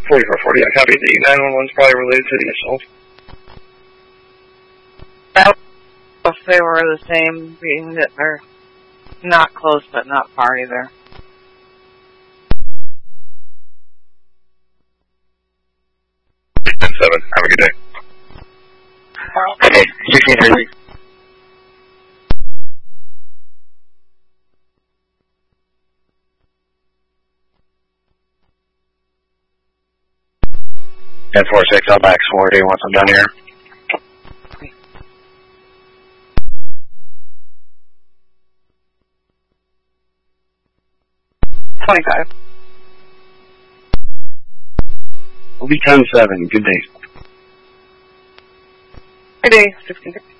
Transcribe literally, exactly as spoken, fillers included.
forty-four forty, I copy. The nine one one's probably related to the assault. That if they were the same, being that they're not close but not far either. ten seven, have a good day. Okay, sixteen thirty. ten four six, I'll back forty once I'm done here. twenty-five. We'll be ten seven, good day. Good day, sixteen thirty.